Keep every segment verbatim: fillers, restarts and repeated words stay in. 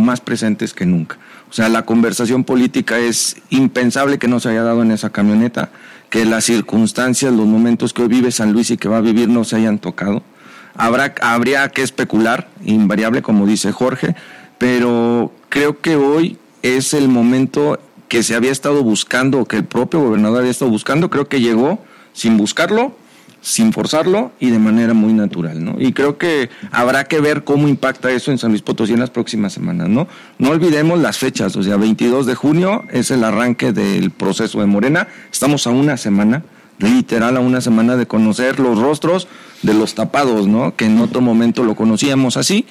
más presentes que nunca. O sea, la conversación política es impensable que no se haya dado en esa camioneta, que las circunstancias, los momentos que hoy vive San Luis y que va a vivir no se hayan tocado. Habrá, habría que especular, invariable, como dice Jorge, pero creo que hoy es el momento que se había estado buscando, o que el propio gobernador había estado buscando. Creo que llegó sin buscarlo, sin forzarlo y de manera muy natural, ¿no? Y creo que habrá que ver cómo impacta eso en San Luis Potosí en las próximas semanas, ¿no? No olvidemos las fechas, o sea, veintidós de junio es el arranque del proceso de Morena. Estamos a una semana, literal a una semana de conocer los rostros de los tapados, ¿no? Que en otro momento lo conocíamos así,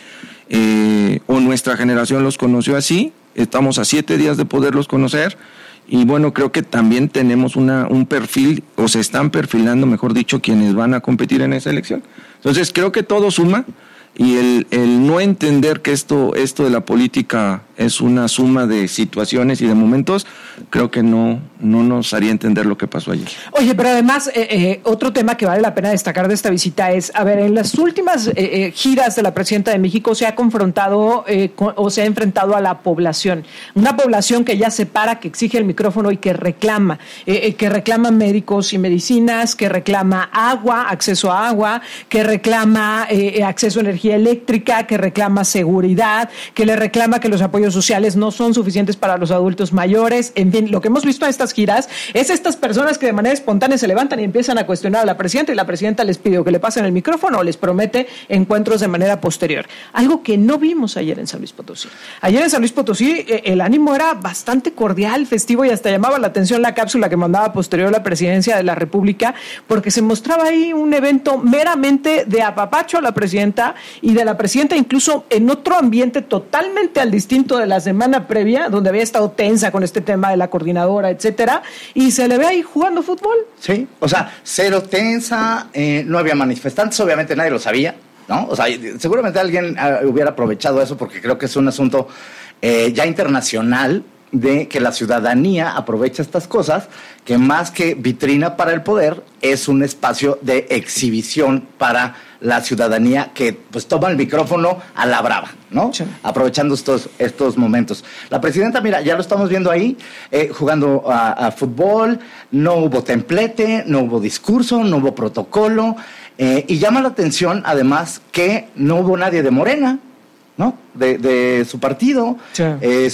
eh, o nuestra generación los conoció así. Estamos a siete días de poderlos conocer. Y bueno, creo que también tenemos una un perfil, o se están perfilando, mejor dicho, quienes van a competir en esa elección. Entonces creo que todo suma, y el, el no entender que esto, esto de la política es una suma de situaciones y de momentos, creo que no, no nos haría entender lo que pasó ayer. Oye, pero además, eh, eh, otro tema que vale la pena destacar de esta visita es, a ver, en las últimas eh, eh, giras de la presidenta de México se ha confrontado eh, con, o se ha enfrentado a la población, una población que ya se para, que exige el micrófono y que reclama, eh, eh, que reclama médicos y medicinas, que reclama agua, acceso a agua, que reclama eh, acceso a energía eléctrica, que reclama seguridad, que le reclama que los apoyos sociales no son suficientes para los adultos mayores. En fin, lo que hemos visto en estas giras es estas personas que de manera espontánea se levantan y empiezan a cuestionar a la presidenta, y la presidenta les pide que le pasen el micrófono o les promete encuentros de manera posterior. Algo que no vimos ayer en San Luis Potosí. Ayer en San Luis Potosí eh, el ánimo era bastante cordial, festivo, y hasta llamaba la atención la cápsula que mandaba posterior a la presidencia de la República, porque se mostraba ahí un evento meramente de apapacho a la presidenta y de la presidenta, incluso en otro ambiente totalmente al distinto de la semana previa, donde había estado tensa con este tema de la coordinadora, etcétera, y se le ve ahí jugando fútbol. Sí, o sea, cero tensa, eh, no había manifestantes, obviamente nadie lo sabía, ¿no? O sea, seguramente alguien uh, hubiera aprovechado eso, porque creo que es un asunto eh, ya internacional, de que la ciudadanía aprovecha estas cosas, que más que vitrina para el poder, es un espacio de exhibición para la ciudadanía que pues toma el micrófono a la brava, ¿no? Sí. Aprovechando estos, estos momentos. La presidenta, mira, ya lo estamos viendo ahí, eh, jugando a, a fútbol, no hubo templete, no hubo discurso, no hubo protocolo, eh, y llama la atención, además, que no hubo nadie de Morena, ¿no? De, de su partido. Sí.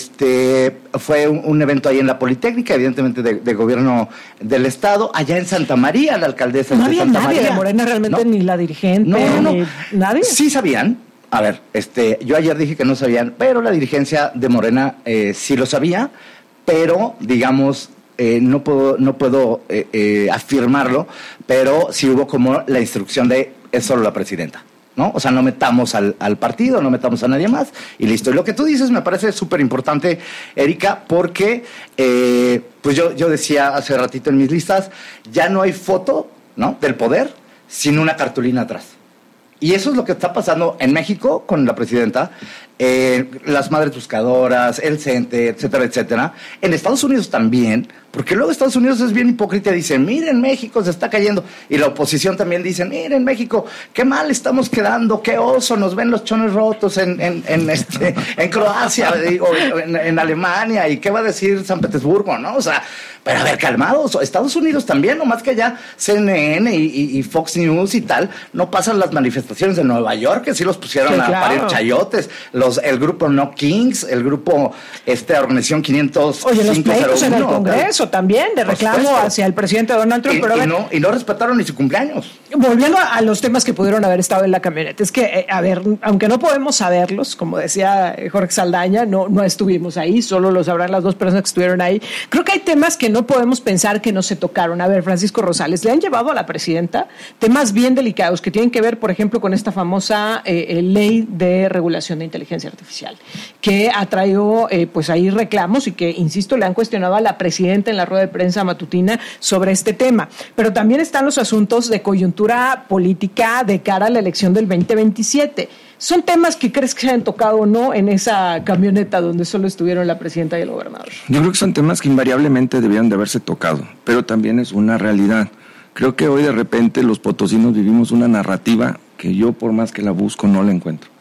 Este fue un, un evento ahí en la Politécnica, evidentemente de, de gobierno del estado, allá en Santa María, la alcaldesa no de Santa María. No había nadie de Morena realmente, ¿no? Ni la dirigente, no, no, no. Ni nadie. Sí sabían. A ver, este, yo ayer dije que no sabían, pero la dirigencia de Morena eh, sí lo sabía, pero digamos eh, no puedo, no puedo eh, eh, afirmarlo, pero sí hubo como la instrucción de es solo la presidenta, ¿no? O sea, no metamos al, al partido, no metamos a nadie más y listo. Y lo que tú dices me parece súper importante, Erika, porque eh, pues yo, yo decía hace ratito en mis listas, ya no hay foto, ¿no?, del poder sin una cartulina atrás. Y eso es lo que está pasando en México con la presidenta, eh, las madres buscadoras, el CENTE, etcétera, etcétera. En Estados Unidos también, porque luego Estados Unidos es bien hipócrita, dice, miren, México se está cayendo. Y la oposición también dice, miren, México, qué mal estamos quedando, qué oso, nos ven los chones rotos en, en, en, este, en Croacia o en, en Alemania, y qué va a decir San Petersburgo, ¿no? O sea, pero a ver, calmados, Estados Unidos también, nomás que allá C N N y, y, y Fox News y tal, no pasan las manifestaciones de Nueva York, que sí los pusieron sí, a claro. parir chayotes, los, el grupo No Kings, el grupo, este, Organización quinientos cinco cero uno. Oye, los pleitos en el Congreso tal, también, de reclamo hacia el presidente Donald Trump. Y, pero y, ver, no, y no respetaron ni su cumpleaños. Volviendo a, a los temas que pudieron haber estado en la camioneta, es que, eh, a ver, aunque no podemos saberlos, como decía Jorge Saldaña, no, no estuvimos ahí, solo lo sabrán las dos personas que estuvieron ahí. Creo que hay temas que no podemos pensar que no se tocaron. A ver, Francisco Rosales, le han llevado a la presidenta temas bien delicados que tienen que ver, por ejemplo, con esta famosa eh, ley de regulación de inteligencia artificial, que ha traído eh, pues ahí reclamos y que, insisto, le han cuestionado a la presidenta en la rueda de prensa matutina sobre este tema. Pero también están los asuntos de coyuntura política de cara a la elección del veinte veintisiete. ¿Son temas que crees que se han tocado o no en esa camioneta donde solo estuvieron la presidenta y el gobernador? Yo creo que son temas que invariablemente debían de haberse tocado, pero también es una realidad. Creo que hoy de repente los potosinos vivimos una narrativa que yo, por más que la busco, no la encuentro.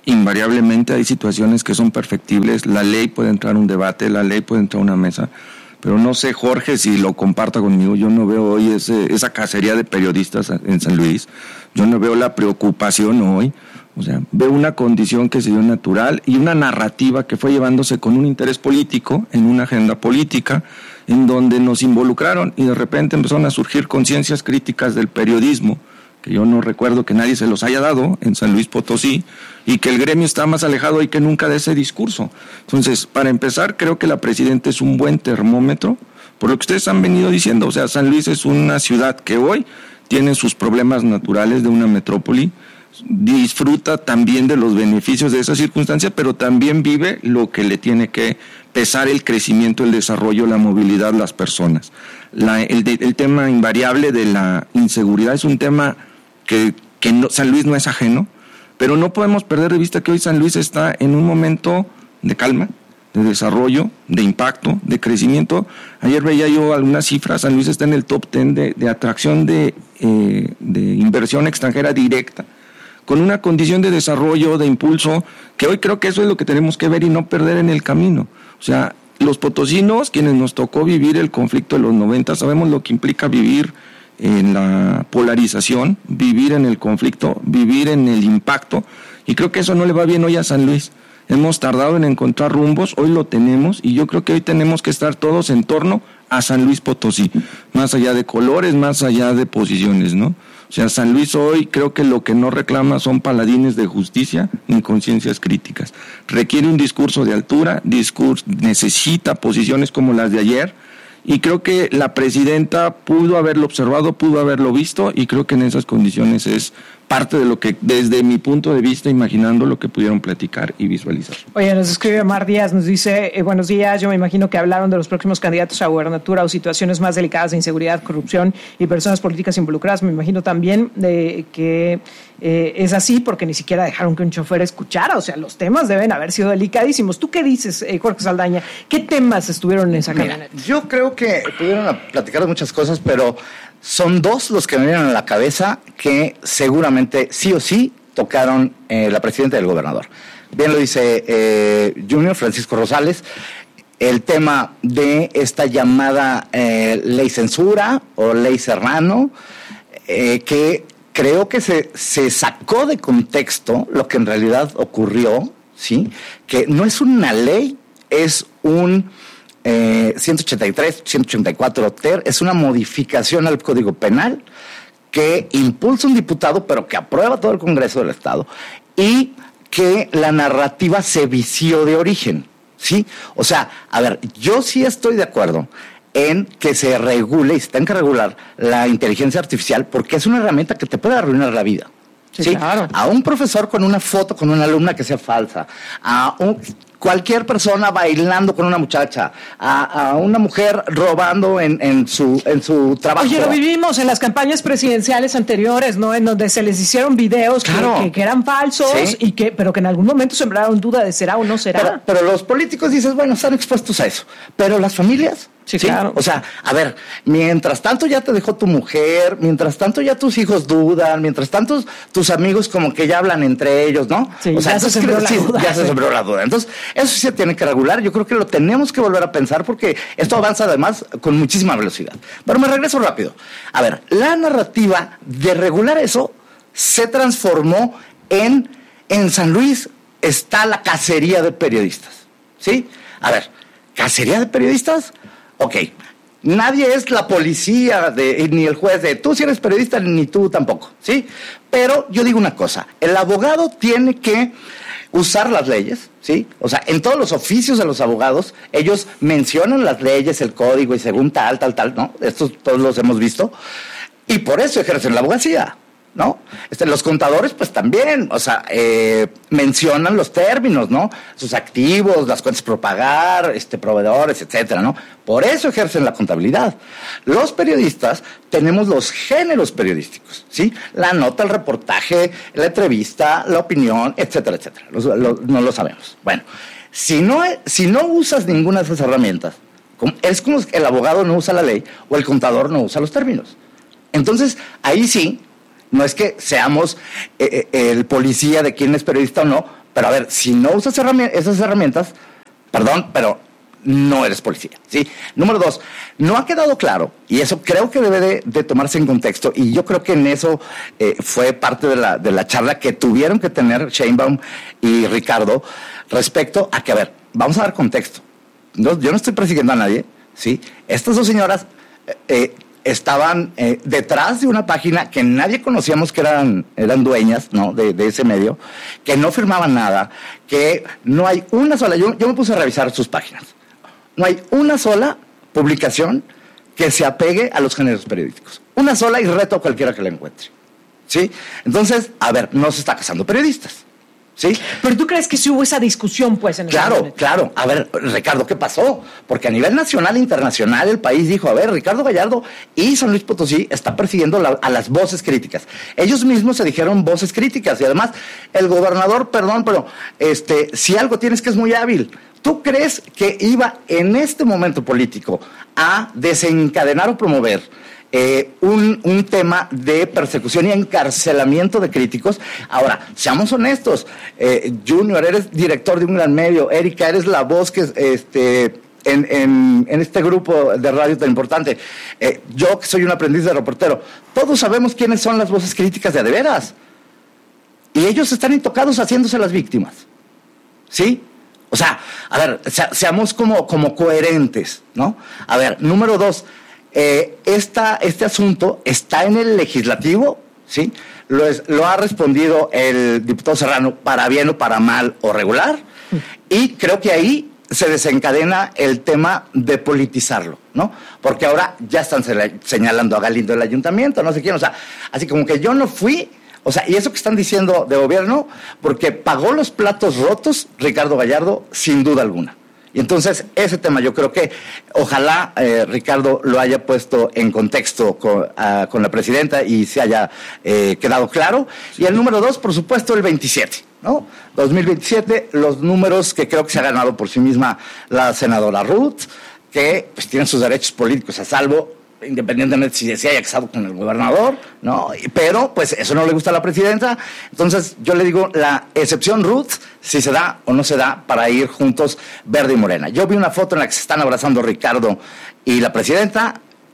invariablemente hay situaciones que son perfectibles, la ley puede entrar a un debate, la ley puede entrar a una mesa, pero no sé, Jorge, si lo comparta conmigo, yo no veo hoy ese, esa cacería de periodistas en San Luis, yo no veo la preocupación hoy, o sea, veo una condición que se dio natural y una narrativa que fue llevándose con un interés político, en una agenda política, en donde nos involucraron y de repente empezaron a surgir conciencias críticas del periodismo, que yo no recuerdo que nadie se los haya dado en San Luis Potosí, y que el gremio está más alejado hoy que nunca de ese discurso. Entonces, para empezar, creo que la presidenta es un buen termómetro, por lo que ustedes han venido diciendo, o sea, San Luis es una ciudad que hoy tiene sus problemas naturales de una metrópoli, disfruta también de los beneficios de esa circunstancia, pero también vive lo que le tiene que pesar el crecimiento, el desarrollo, la movilidad, las personas. La, el, el tema invariable de la inseguridad es un tema que, que no, San Luis no es ajeno, pero no podemos perder de vista que hoy San Luis está en un momento de calma, de desarrollo, de impacto, de crecimiento. Ayer veía yo algunas cifras, San Luis está en el top diez de, de atracción de, eh, de inversión extranjera directa, con una condición de desarrollo, de impulso, que hoy creo que eso es lo que tenemos que ver y no perder en el camino. O sea, los potosinos, quienes nos tocó vivir el conflicto de los noventa, sabemos lo que implica vivir en la polarización, vivir en el conflicto, vivir en el impacto, y creo que eso no le va bien hoy a San Luis. Hemos tardado en encontrar rumbos, hoy lo tenemos, y yo creo que hoy tenemos que estar todos en torno a San Luis Potosí, más allá de colores, más allá de posiciones, ¿no? O sea, San Luis hoy creo que lo que no reclama son paladines de justicia ni conciencias críticas. Requiere un discurso de altura, discurso, necesita posiciones como las de ayer, y creo que la presidenta pudo haberlo observado, pudo haberlo visto, y creo que en esas condiciones es parte de lo que, desde mi punto de vista, imaginando lo que pudieron platicar y visualizar. Oye, nos escribe Mar Díaz, nos dice, eh, buenos días, yo me imagino que hablaron de los próximos candidatos a gubernatura o situaciones más delicadas de inseguridad, corrupción y personas políticas involucradas. Me imagino también de que eh, es así porque ni siquiera dejaron que un chofer escuchara, o sea, los temas deben haber sido delicadísimos. ¿Tú qué dices, eh, Jorge Saldaña? ¿Qué temas estuvieron en esa camioneta? Mira, yo creo que pudieron platicar de muchas cosas, pero son dos los que me vienen a la cabeza que seguramente sí o sí tocaron eh, la presidenta y el gobernador. Bien lo dice eh, Junior Francisco Rosales, el tema de esta llamada eh, ley censura o ley Serrano, eh, que creo que se, se sacó de contexto lo que en realidad ocurrió, ¿sí? Que no es una ley, es un Eh, ciento ochenta y tres, ciento ochenta y cuatro ter, es una modificación al Código Penal que impulsa un diputado, pero que aprueba todo el Congreso del Estado, y que la narrativa se vició de origen, ¿sí? O sea, a ver, yo sí estoy de acuerdo en que se regule, y se tenga que regular la inteligencia artificial, porque es una herramienta que te puede arruinar la vida. Sí, ¿sí? Claro. A un profesor con una foto con una alumna que sea falsa, a un, cualquier persona bailando con una muchacha, a, a una mujer robando en, en su en su trabajo. Oye, lo vivimos en las campañas presidenciales anteriores, ¿no? En donde se les hicieron videos claro. que, que, que eran falsos, ¿sí? y que pero que en algún momento sembraron duda de será o no será. Pero, pero los políticos dices, bueno, están expuestos a eso. Pero las familias... Sí, ¿sí? Claro. O sea, a ver, mientras tanto ya te dejó tu mujer, mientras tanto ya tus hijos dudan, mientras tanto tus amigos como que ya hablan entre ellos, ¿no? Sí, o sea, ya, se sembró, la sí, duda, ya sí. se sembró la duda. Entonces, eso sí se tiene que regular. Yo creo que lo tenemos que volver a pensar porque esto avanza además con muchísima velocidad. Pero me regreso rápido. A ver, la narrativa de regular eso se transformó en, en San Luis está la cacería de periodistas, ¿sí? A ver, ¿cacería de periodistas? Ok, nadie es la policía de, ni el juez de tú si eres periodista ni tú tampoco, ¿sí? Pero yo digo una cosa, el abogado tiene que usar las leyes, ¿sí? O sea, en todos los oficios de los abogados, ellos mencionan las leyes, el código y según tal, tal, tal, ¿no? Estos todos los hemos visto y por eso ejercen la abogacía, ¿no? Este, los contadores, pues también, o sea, eh, mencionan los términos, ¿no? Sus activos, las cuentas por pagar, este, proveedores, etcétera, ¿no? Por eso ejercen la contabilidad. Los periodistas tenemos los géneros periodísticos, ¿sí? La nota, el reportaje, la entrevista, la opinión, etcétera, etcétera. Los, lo, no lo sabemos. Bueno, si no, si no usas ninguna de esas herramientas, es como el abogado no usa la ley o el contador no usa los términos. Entonces, ahí sí, no es que seamos eh, el policía de quién es periodista o no, Pero a ver, si no usas herramientas, esas herramientas, perdón, pero no eres policía, ¿sí? Número dos, no ha quedado claro, y eso creo que debe de, de tomarse en contexto, y yo creo que en eso eh, fue parte de la, de la charla que tuvieron que tener Sheinbaum y Ricardo respecto a que, a ver, vamos a dar contexto. No, yo no estoy persiguiendo a nadie, ¿sí? Estas dos señoras eh, estaban eh, detrás de una página que nadie conocíamos que eran, eran dueñas, ¿no? De, de ese medio, que no firmaban nada, que no hay una sola, yo, yo me puse a revisar sus páginas. No hay una sola publicación que se apegue a los géneros periodísticos. Una sola y reto a cualquiera que la encuentre. ¿Sí? Entonces, a ver, no se está casando periodistas. ¿Sí? Pero tú crees que sí hubo esa discusión, pues, en el Claro, gabinete? claro. A ver, Ricardo, ¿qué pasó? Porque a nivel nacional e internacional el país dijo, a ver, Ricardo Gallardo y San Luis Potosí está persiguiendo la, a las voces críticas. Ellos mismos se dijeron voces críticas y además el gobernador, perdón, pero este, si algo tienes que es muy hábil. ¿Tú crees que iba en este momento político a desencadenar o promover eh, un, un tema de persecución y encarcelamiento de críticos? Ahora, seamos honestos, eh, Junior, eres director de un gran medio, Erika, eres la voz que este, en, en, en este grupo de radio tan importante, eh, yo que soy un aprendiz de reportero, todos sabemos quiénes son las voces críticas de a de veras, y ellos están intocados haciéndose las víctimas, ¿sí? O sea, a ver, seamos como, como coherentes, ¿no? A ver, número dos, eh, esta, este asunto está en el legislativo, ¿sí? Lo, es, lo ha respondido el diputado Serrano para bien o para mal o regular, y creo que ahí se desencadena el tema de politizarlo, ¿no? Porque ahora ya están señalando a Galindo del ayuntamiento, no sé quién, o sea, así como que yo no fui. O sea, y eso que están diciendo de gobierno, porque pagó los platos rotos Ricardo Gallardo, sin duda alguna. Y entonces, ese tema yo creo que ojalá eh, Ricardo lo haya puesto en contexto con, uh, con la presidenta y se haya eh, quedado claro. Y el número dos, por supuesto, el veintisiete, ¿no? dos mil veintisiete, los números que creo que se ha ganado por sí misma la senadora Ruth, que pues tiene sus derechos políticos a salvo, independientemente si se haya casado con el gobernador, ¿no? Pero, pues, eso no le gusta a la presidenta. Entonces, yo le digo, la excepción Ruth, si se da o no se da, para ir juntos Verde y Morena. Yo vi una foto en la que se están abrazando Ricardo y la presidenta.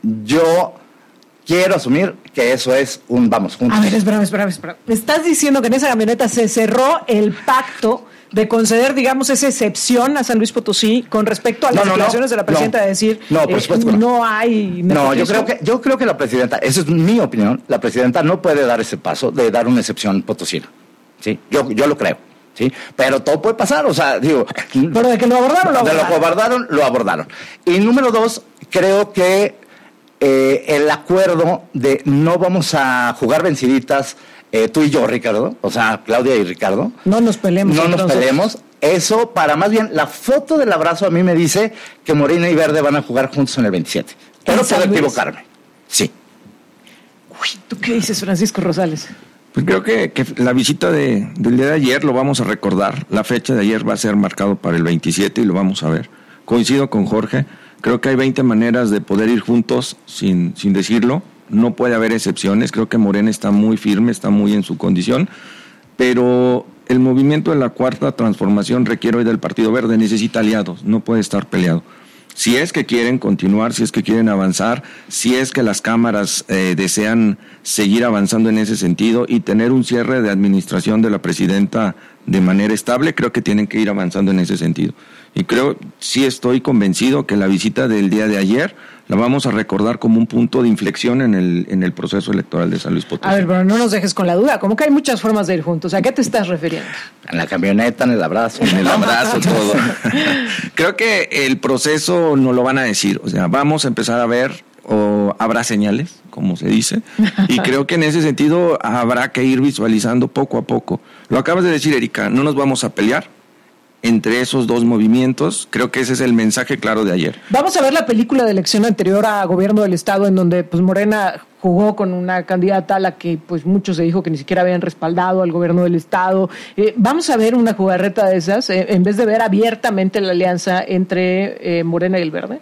Yo quiero asumir que eso es un vamos juntos. A ver, espérame, espérame, espérame. ¿Estás diciendo que en esa camioneta se cerró el pacto de conceder, digamos, esa excepción a San Luis Potosí con respecto a las no, no, declaraciones no, de la presidenta no, de decir no, por supuesto, eh, no. no hay no yo creo que yo creo que la presidenta, esa es mi opinión, la presidenta no puede dar ese paso de dar una excepción potosina, sí, yo yo lo creo, sí, pero todo puede pasar, o sea, digo, pero de que lo abordaron, lo abordaron, de lo abordaron, lo abordaron. Y número dos, creo que eh, el acuerdo de no vamos a jugar venciditas. Eh, tú y yo, Ricardo, o sea, Claudia y Ricardo. No nos peleemos. No nos peleemos. Eso, para más bien, la foto del abrazo a mí me dice que Morena y Verde van a jugar juntos en el veintisiete. Pero puedo equivocarme. Sí. Uy, ¿tú qué dices, Francisco Rosales? Pues creo que, que la visita de, del día de ayer lo vamos a recordar. La fecha de ayer va a ser marcado para el veintisiete y lo vamos a ver. Coincido con Jorge. Creo que hay veinte maneras de poder ir juntos sin, sin decirlo. No puede haber excepciones, creo que Morena está muy firme, está muy en su condición, pero el movimiento de la Cuarta Transformación requiere hoy del Partido Verde, necesita aliados, no puede estar peleado. Si es que quieren continuar, si es que quieren avanzar, si es que las cámaras eh, desean seguir avanzando en ese sentido y tener un cierre de administración de la presidenta de manera estable, creo que tienen que ir avanzando en ese sentido. Y creo, sí estoy convencido que la visita del día de ayer la vamos a recordar como un punto de inflexión en el en el proceso electoral de San Luis Potosí. A ver, pero no nos dejes con la duda, como que hay muchas formas de ir juntos. ¿A qué te estás refiriendo? En la camioneta, en el abrazo. En el abrazo, todo. Creo que el proceso nos lo van a decir, o sea, vamos a empezar a ver, o habrá señales, como se dice, y creo que en ese sentido habrá que ir visualizando poco a poco. Lo acabas de decir, Erika, no nos vamos a pelear entre esos dos movimientos. Creo que ese es el mensaje claro de ayer. Vamos a ver la película de elección anterior a gobierno del estado, en donde pues Morena jugó con una candidata a la que pues muchos se dijo que ni siquiera habían respaldado al gobierno del estado. Eh, vamos a ver una jugarreta de esas, eh, en vez de ver abiertamente la alianza entre eh, Morena y el Verde.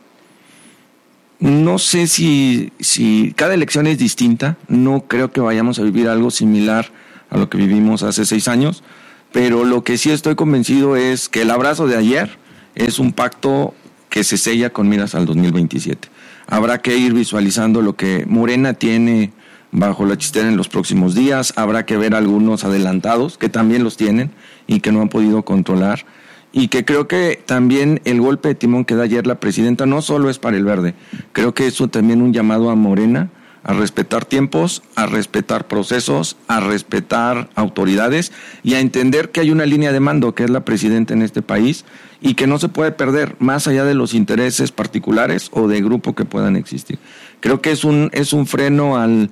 No sé si, si cada elección es distinta, no creo que vayamos a vivir algo similar a lo que vivimos hace seis años, pero lo que sí estoy convencido es que el abrazo de ayer es un pacto que se sella con miras al dos mil veintisiete. Habrá que ir visualizando lo que Morena tiene bajo la chistera en los próximos días, habrá que ver algunos adelantados, que también los tienen y que no han podido controlar, y que creo que también el golpe de timón que da ayer la presidenta no solo es para el verde, creo que eso también un llamado a Morena a respetar tiempos, a respetar procesos, a respetar autoridades y a entender que hay una línea de mando que es la presidenta en este país y que no se puede perder más allá de los intereses particulares o de grupo que puedan existir. Creo que es un es un freno al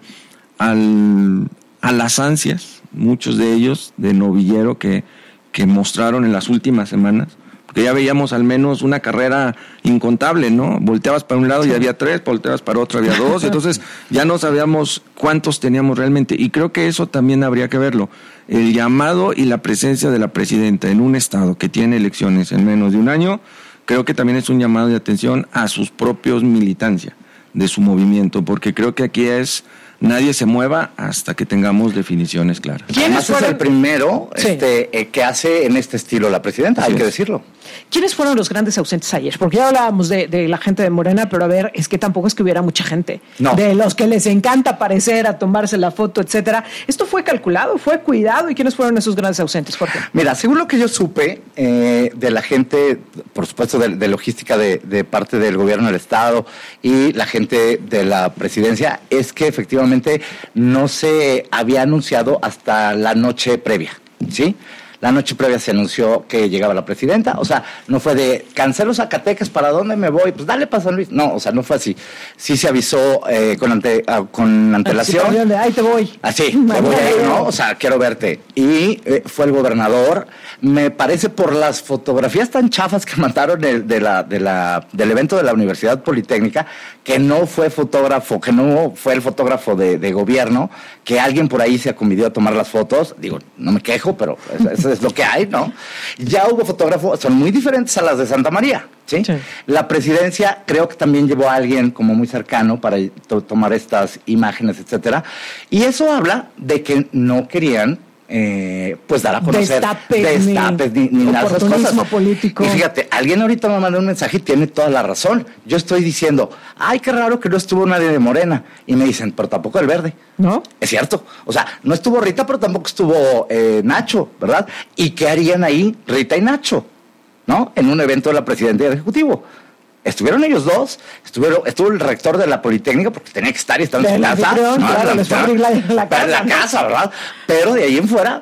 al a las ansias, muchos de ellos de novillero que que mostraron en las últimas semanas. Porque ya veíamos al menos una carrera incontable, ¿no? Volteabas para un lado y había tres, volteabas para otro había dos, entonces ya no sabíamos cuántos teníamos realmente. Y creo que eso también habría que verlo. El llamado y la presencia de la presidenta en un estado que tiene elecciones en menos de un año, creo que también es un llamado de atención a sus propios militancia de su movimiento, porque creo que aquí es nadie se mueva hasta que tengamos definiciones claras. ¿Quién es el primero sí. este, eh, que hace en este estilo la presidenta? Hay sí. que decirlo. ¿Quiénes fueron los grandes ausentes ayer? Porque ya hablábamos de, de la gente de Morena, pero a ver, es que tampoco es que hubiera mucha gente. No. De los que les encanta aparecer, a tomarse la foto, etcétera. ¿Esto fue calculado, fue cuidado? ¿Y quiénes fueron esos grandes ausentes, Jorge? Mira, según lo que yo supe eh, de la gente, por supuesto, de, de logística de, de parte del gobierno del Estado y la gente de la presidencia, es que efectivamente no se había anunciado hasta la noche previa, ¿sí? La noche previa se anunció que llegaba la presidenta, o sea, no fue de cancelo Zacatecas, ¿para dónde me voy? Pues dale para San Luis. No, o sea, no fue así. Sí se avisó eh, con, ante, uh, con antelación. De ahí te voy. Así, te voy a ir, ¿no? O sea, quiero verte. Y eh, fue el gobernador, me parece por las fotografías tan chafas que mandaron de, de la, de la, del evento de la Universidad Politécnica, que no fue fotógrafo, que no fue el fotógrafo de, de gobierno, que alguien por ahí se acomidió a tomar las fotos. Digo, no me quejo, pero eso, eso es lo que hay, ¿no? Ya hubo fotógrafos, son muy diferentes a las de Santa María, ¿sí? Sí. La presidencia creo que también llevó a alguien como muy cercano para to- tomar estas imágenes, etcétera. Y eso habla de que no querían Eh, pues dar a conocer destapes, destapes ni, ni, ni nada de esas cosas. Político. Y fíjate, alguien ahorita me mandó un mensaje y tiene toda la razón. Yo estoy diciendo, ay, qué raro que no estuvo nadie de Morena. Y me dicen, pero tampoco el Verde. ¿No? Es cierto. O sea, no estuvo Rita, pero tampoco estuvo eh, Nacho, ¿verdad? ¿Y qué harían ahí Rita y Nacho? ¿No? En un evento de la presidencia del Ejecutivo. Estuvieron ellos dos, estuvieron, estuvo el rector de la Politécnica porque tenía que estar y estaba en su casa. Claro, ¿no? claro, la, les fue a abrir la, la casa. La ¿no? casa, ¿verdad? Pero de ahí en fuera,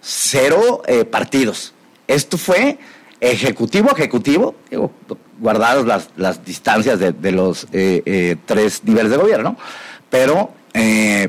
cero eh, partidos. Esto fue ejecutivo a ejecutivo, digo, guardadas las, las distancias de, de los eh, eh, tres niveles de gobierno, pero eh,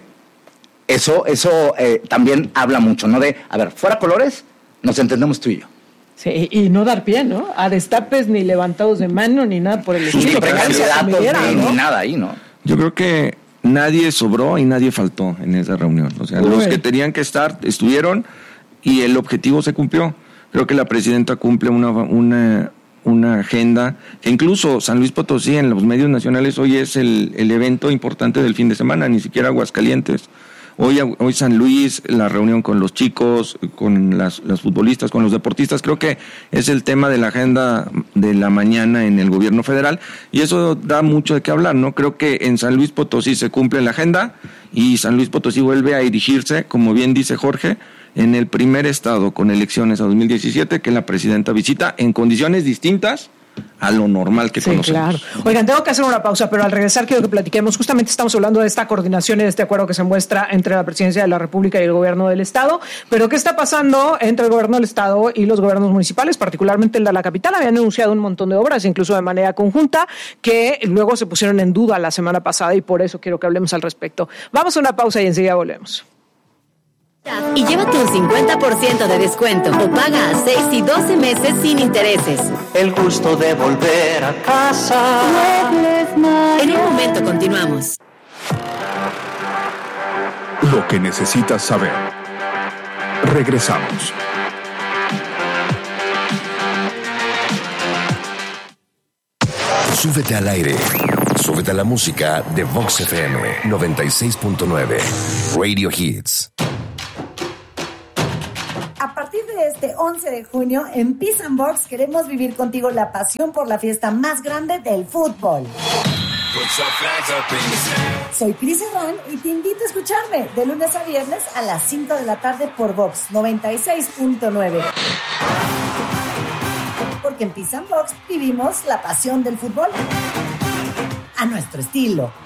eso, eso eh, también habla mucho, ¿no? De, a ver, fuera colores, nos entendemos tú y yo. Sí, y no dar pie, ¿no? A destapes, ni levantados de mano, ni nada por el estilo. Ni precandidatos, ni, ¿no? ni nada ahí, ¿no? Yo creo que nadie sobró y nadie faltó en esa reunión. O sea, Uy. los que tenían que estar estuvieron y el objetivo se cumplió. Creo que la presidenta cumple una, una, una agenda que incluso San Luis Potosí en los medios nacionales hoy es el, el evento importante del fin de semana, ni siquiera Aguascalientes. Hoy, hoy San Luis, la reunión con los chicos, con las, las futbolistas, con los deportistas, creo que es el tema de la agenda de la mañana en el gobierno federal y eso da mucho de qué hablar, ¿no? Creo que en San Luis Potosí se cumple la agenda y San Luis Potosí vuelve a dirigirse, como bien dice Jorge, en el primer estado con elecciones a dos mil diecisiete que la presidenta visita en condiciones distintas a lo normal que sí, conocemos. Claro. Oigan, tengo que hacer una pausa, pero al regresar quiero que platiquemos. Justamente estamos hablando de esta coordinación y de este acuerdo que se muestra entre la Presidencia de la República y el Gobierno del Estado. Pero ¿qué está pasando entre el Gobierno del Estado y los gobiernos municipales? Particularmente el de la capital. Habían anunciado un montón de obras, incluso de manera conjunta, que luego se pusieron en duda la semana pasada y por eso quiero que hablemos al respecto. Vamos a una pausa y enseguida volvemos. Y llévate un cincuenta por ciento de descuento o paga a seis y doce meses sin intereses. El gusto de volver a casa. En un momento continuamos. Lo que necesitas saber. Regresamos. Súbete al aire. Súbete a la música de Vox F M noventa y seis punto nueve. Radio Hits. A partir de este Este once de junio en Peace and Box queremos vivir contigo la pasión por la fiesta más grande del fútbol. Soy Cris Herrán y te invito a escucharme de lunes a viernes a las cinco de la tarde por Vox noventa y seis punto nueve. Porque en Peace and Box vivimos la pasión del fútbol a nuestro estilo.